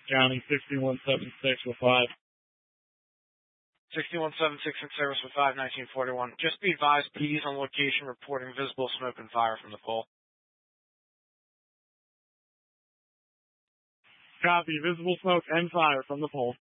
County, 61766 with 5. 61766 in service with 51941. Just be advised, PD's on location reporting visible smoke and fire from the pole. Copy, visible smoke and fire from the pole.